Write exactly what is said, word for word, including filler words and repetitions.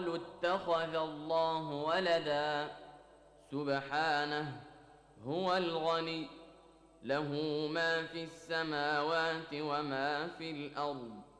وقالوا اتخذ الله ولدا سبحانه هو الغني له ما في السماوات وما في الأرض